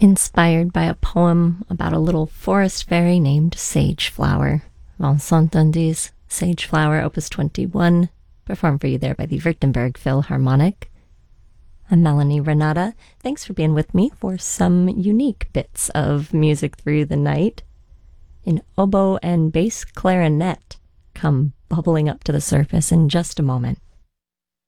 inspired by a poem about a little forest fairy named Sageflower. Vincent Dundy's Sageflower, Opus 21, performed for you there by the Württemberg Philharmonic. I'm Melanie Renata. Thanks for being with me for some unique bits of music through the night. An oboe and bass clarinet come bubbling up to the surface in just a moment.